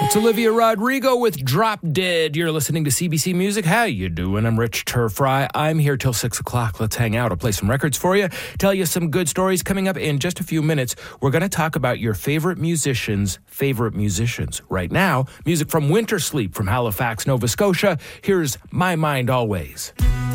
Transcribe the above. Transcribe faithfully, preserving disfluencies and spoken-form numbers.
It's Olivia Rodrigo with Drop Dead. You're listening to C B C Music. How you doing? I'm Rich Turfry. I'm here till six o'clock. Let's hang out. I'll play some records for you, tell you some good stories. Coming up in just a few minutes, we're going to talk about your favorite musicians' favorite musicians. Right now, music from Winter Sleep from Halifax, Nova Scotia. Here's My Mind Always.